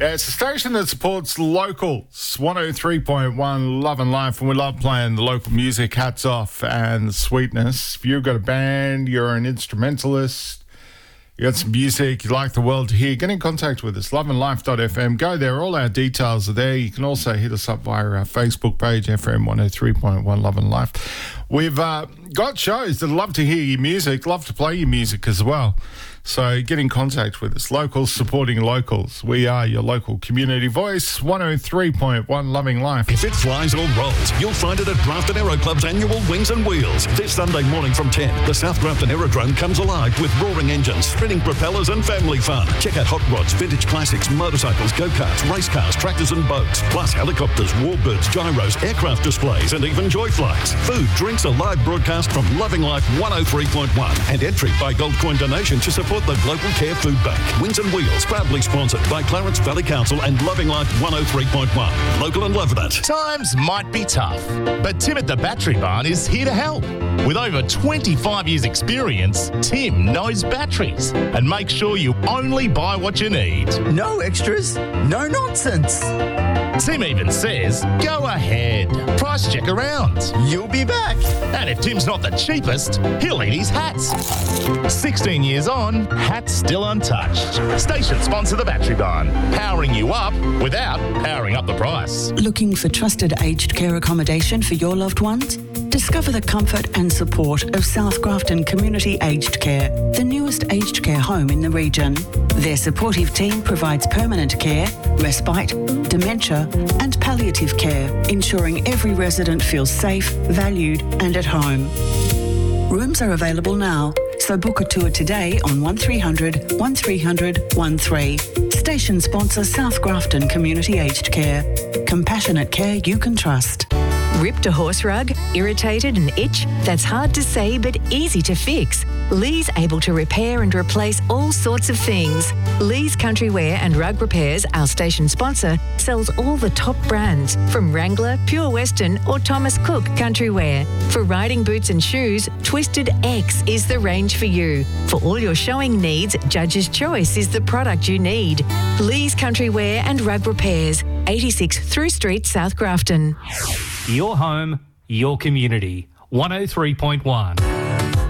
Yeah, it's a station that supports locals. 103.1 Love and Life, and we love playing the local music. Hats off and the sweetness. If you've got a band, you're an instrumentalist, you got some music, you like the world to hear, get in contact with us, loveandlife.fm. Go there, all our details are there. You can also hit us up via our Facebook page, FM 103.1 Love and Life. We've got shows that love to hear your music, love to play your music as well. So get in contact with us. Locals supporting locals. We are your local community voice. 103.1 Loving Life. If it flies or rolls, you'll find it at Grafton Aero Club's annual Wings and Wheels. This Sunday morning from 10, the South Grafton Aerodrome comes alive with roaring engines, spinning propellers and family fun. Check out hot rods, vintage classics, motorcycles, go-karts, race cars, tractors and boats, plus helicopters, warbirds, gyros, aircraft displays and even joy flights. Food, drinks, a live broadcast from Loving Life 103.1 and entry by gold coin donation to support the Global Care Food Bank. Wings and Wheels, proudly sponsored by Clarence Valley Council and Loving Life 103.1. Local and loving it. Times might be tough, but Tim at the Battery Barn is here to help. With over 25 years' experience, Tim knows batteries and makes sure you only buy what you need. No extras, no nonsense. Tim even says, go ahead, price check around. You'll be back. And if Tim's not the cheapest, he'll eat his hats. 16 years on, hats still untouched. Station sponsor the Battery Barn, powering you up without powering up the price. Looking for trusted aged care accommodation for your loved ones? Discover the comfort and support of South Grafton Community Aged Care, the newest aged care home in the region. Their supportive team provides permanent care, respite, dementia and palliative care, ensuring every resident feels safe, valued and at home. Rooms are available now, so book a tour today on 1300 1300 13. Station sponsor South Grafton Community Aged Care. Compassionate care you can trust. Ripped a horse rug? Irritated an itch? That's hard to say but easy to fix. Lee's able to repair and replace all sorts of things. Lee's Country Wear and Rug Repairs, our station sponsor, sells all the top brands from Wrangler, Pure Western or Thomas Cook Country Wear. For riding boots and shoes, Twisted X is the range for you. For all your showing needs, Judge's Choice is the product you need. Lee's Country Wear and Rug Repairs, 86 Through Street, South Grafton. Your home, your community. 103.1.